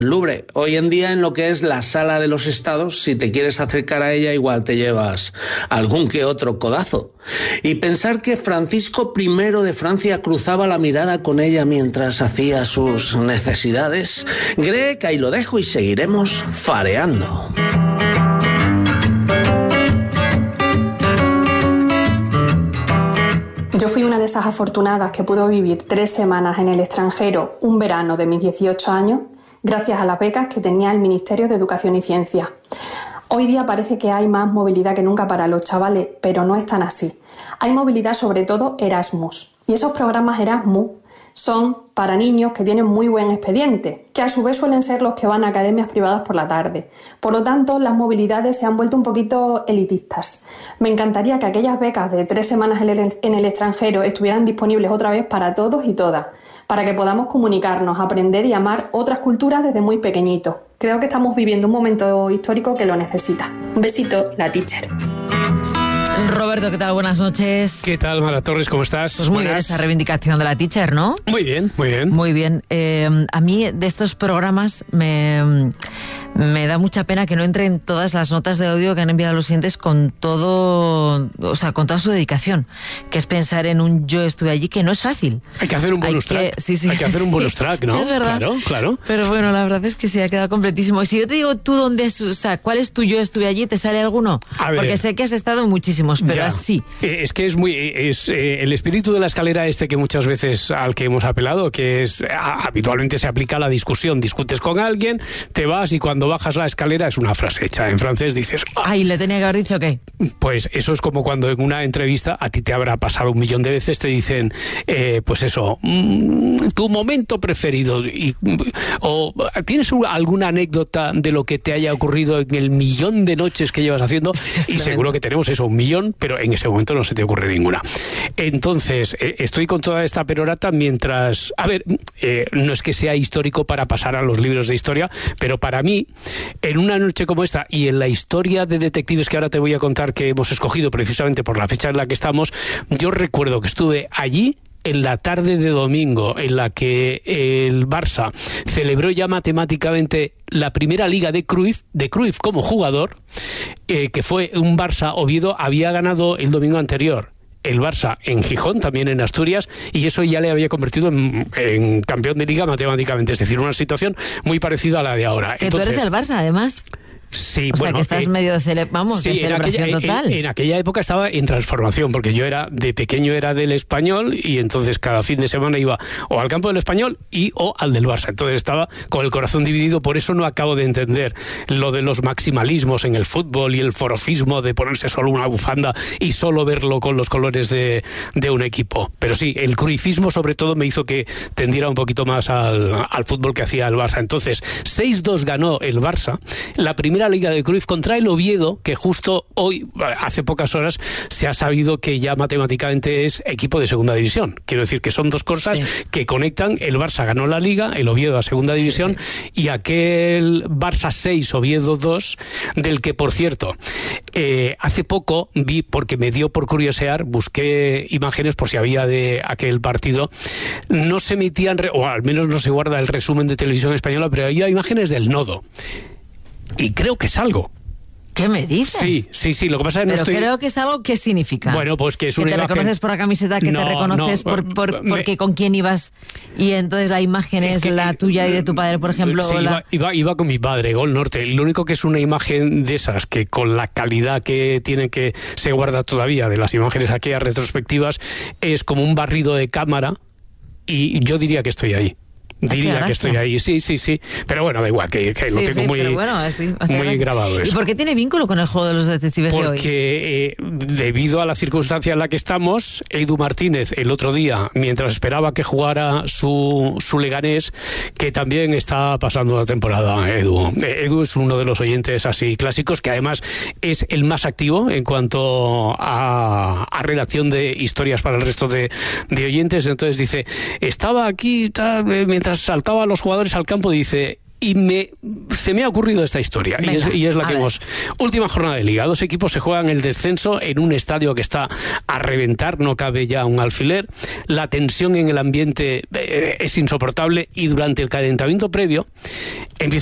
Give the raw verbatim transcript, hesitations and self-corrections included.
Louvre. Hoy en día, en lo que es la sala de los estados, si te quieres acercar a ella, igual te llevas algún que otro codazo. Y pensar que Francisco primero de Francia cruzaba la mirada con ella mientras hacía sus necesidades. Greg, ahí lo dejo y seguiremos fareando. Yo fui una de esas afortunadas que pudo vivir tres semanas en el extranjero un verano de mis dieciocho años gracias a las becas que tenía el Ministerio de Educación y Ciencia. Hoy día parece que hay más movilidad que nunca para los chavales, pero no es tan así. Hay movilidad sobre todo Erasmus, y esos programas Erasmus son para niños que tienen muy buen expediente, que a su vez suelen ser los que van a academias privadas por la tarde. Por lo tanto, las movilidades se han vuelto un poquito elitistas. Me encantaría que aquellas becas de tres semanas en el extranjero estuvieran disponibles otra vez para todos y todas, para que podamos comunicarnos, aprender y amar otras culturas desde muy pequeñitos. Creo que estamos viviendo un momento histórico que lo necesita. Un besito, la teacher. Roberto, ¿qué tal? Buenas noches. ¿Qué tal, Mara Torres? ¿Cómo estás? Pues muy Buenas. bien esa reivindicación de la teacher, ¿no? Muy bien, muy bien. Muy bien. Eh, a mí de estos programas me, me da mucha pena que no entren todas las notas de audio que han enviado los oyentes con todo, o sea, con toda su dedicación, que es pensar en un yo estuve allí, que no es fácil. Hay que hacer un bonus Hay que, track. Sí, sí, Hay que hacer sí. un bonus track, ¿no? Es verdad. Claro, claro. Pero bueno, la verdad es que sí ha quedado completísimo. Y si yo te digo tú dónde es, o sea, ¿cuál es tu yo estuve allí? ¿Te sale alguno? A ver. Porque sé que has estado en muchísimos, pero Ya. así. Eh, Es que es muy es eh, el espíritu de la escalera este que muchas veces al que hemos apelado, que es a, habitualmente se aplica a la discusión. Discutes con alguien, te vas y cuando bajas la escalera es una frase hecha en francés, dices... "Ah". Ay, le tenía que haber dicho qué. Pues eso es como cuando en una entrevista a ti te habrá pasado un millón de veces, te dicen, eh, pues eso, mmm, tu momento preferido, y, o tienes un, alguna anécdota de lo que te haya ocurrido en el millón de noches que llevas haciendo, y seguro que tenemos eso, un millón, pero en ese momento no se te ocurre ninguna. Entonces, eh, estoy con toda esta perorata mientras... A ver, eh, no es que sea histórico para pasar a los libros de historia, pero para mí, en una noche como esta y en la historia de detectives que ahora te voy a contar que hemos escogido precisamente por la fecha en la que estamos, yo recuerdo que estuve allí en la tarde de domingo en la que el Barça celebró ya matemáticamente la primera liga de Cruyff, de Cruyff como jugador, eh, que fue un Barça Oviedo, había ganado el domingo anterior el Barça en Gijón, también en Asturias, y eso ya le había convertido en, en campeón de liga matemáticamente, es decir, una situación muy parecida a la de ahora. Que Entonces, tú eres del Barça, además. Sí, o bueno, sea, que estás eh, medio de, cele vamos, sí, de en celebración aquella, total. En, en aquella época estaba en transformación, porque yo era de pequeño era del Español y entonces cada fin de semana iba o al campo del Español y o al del Barça. Entonces estaba con el corazón dividido, por eso no acabo de entender lo de los maximalismos en el fútbol y el forofismo de ponerse solo una bufanda y solo verlo con los colores de, de un equipo. Pero sí, el cruifismo sobre todo me hizo que tendiera un poquito más al, al fútbol que hacía el Barça. Entonces, seis dos ganó el Barça, la primera liga de Cruyff contra el Oviedo, que justo hoy, hace pocas horas, se ha sabido que ya matemáticamente es equipo de segunda división. Quiero decir que son dos cosas sí. que conectan. El Barça ganó la Liga, el Oviedo a segunda división, sí, sí. y aquel Barça seis, Oviedo dos, del que, por cierto, eh, hace poco vi, porque me dio por curiosear, busqué imágenes por si había de aquel partido, no se emitían, o al menos no se guarda el resumen de televisión española, pero había imágenes del nodo. Y creo que es algo. ¿Qué me dices? Sí, sí, sí, lo que pasa es que no Pero estoy... creo que es algo que significa. Bueno, pues que es que una te imagen... reconoces por la camiseta, que no, te reconoces no, por, por, me... porque con quién ibas, y entonces la imagen es, es que, la tuya y de tu padre, por ejemplo. Sí, la... iba, iba, iba con mi padre, Gol Norte. Lo único que es una imagen de esas, que con la calidad que tiene, que se guarda todavía de las imágenes aquellas retrospectivas, es como un barrido de cámara, y yo diría que estoy ahí. Diría que estoy ahí, sí, sí, sí. Pero bueno, da igual, que, que sí, lo tengo sí, muy, bueno, sí, muy grabado eso. ¿Y por qué tiene vínculo con el juego de los detectives Porque, de hoy? Porque eh, debido a la circunstancia en la que estamos, Edu Martínez el otro día, mientras esperaba que jugara su, su Leganés, que también está pasando la temporada, Edu. Edu es uno de los oyentes así clásicos, que además es el más activo en cuanto a, a redacción de historias para el resto de, de oyentes. Entonces dice, estaba aquí tal, mientras saltaba a los jugadores al campo, dice, y me se me ha ocurrido esta historia. Venga, y, es, y es la que ver. hemos... Última jornada de Liga. Dos equipos se juegan el descenso en un estadio que está a reventar, no cabe ya un alfiler. La tensión en el ambiente eh, es insoportable y durante el calentamiento previo empieza